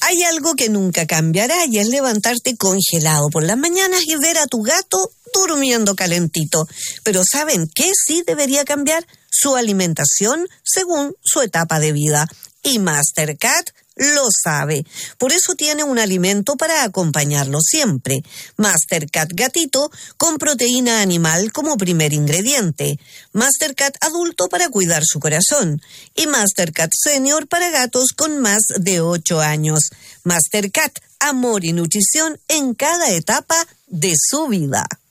Hay algo que nunca cambiará y es levantarte congelado por las mañanas y ver a tu gato durmiendo calentito. Pero ¿saben qué sí debería cambiar? Su alimentación según su etapa de vida. Y Mastercat lo sabe. Por eso tiene un alimento para acompañarlo siempre. Mastercat Gatito con proteína animal como primer ingrediente. Mastercat Adulto para cuidar su corazón. Y Mastercat Senior para gatos con más de 8 años. Mastercat, amor y nutrición en cada etapa de su vida.